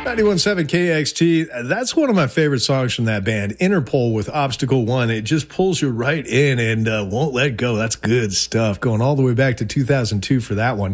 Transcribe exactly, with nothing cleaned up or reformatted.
ninety-one point seven K X T. That's one of my favorite songs from that band, Interpol with Obstacle One. It just pulls you right in and uh, won't let go. That's good stuff. Going all the way back to two thousand two for that one.